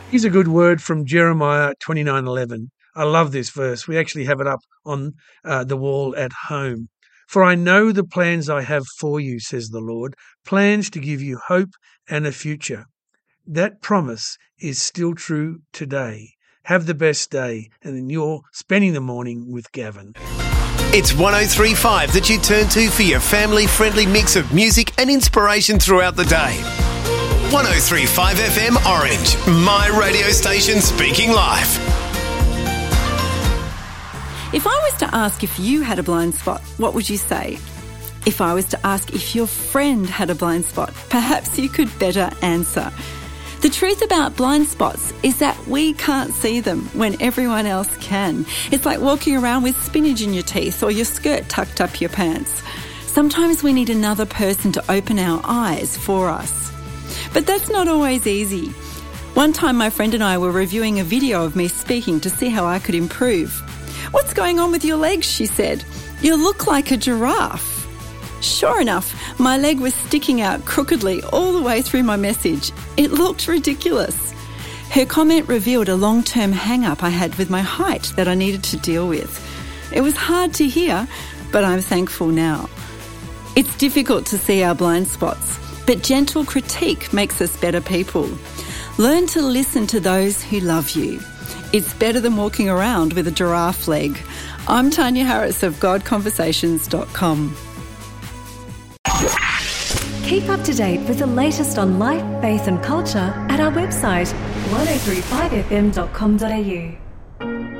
Here's a good word from Jeremiah 29:11. I love this verse. We actually have it up on the wall at home. For I know the plans I have for you, says the Lord, plans to give you hope and a future. That promise is still true today. Have the best day, and then you're spending the morning with Gavin. It's 103.5 that you turn to for your family-friendly mix of music and inspiration throughout the day. 103.5 FM Orange, my radio station speaking live. If I was to ask if you had a blind spot, what would you say? If I was to ask if your friend had a blind spot, perhaps you could better answer. The truth about blind spots is that we can't see them when everyone else can. It's like walking around with spinach in your teeth or your skirt tucked up your pants. Sometimes we need another person to open our eyes for us. But that's not always easy. One time my friend and I were reviewing a video of me speaking to see how I could improve. "What's going on with your legs?" she said. "You look like a giraffe." Sure enough, my leg was sticking out crookedly all the way through my message. It looked ridiculous. Her comment revealed a long-term hang-up I had with my height that I needed to deal with. It was hard to hear, but I'm thankful now. It's difficult to see our blind spots, but gentle critique makes us better people. Learn to listen to those who love you. It's better than walking around with a giraffe leg. I'm Tanya Harris of GodConversations.com. Keep up to date with the latest on life, faith and culture at our website 1035fm.com.au.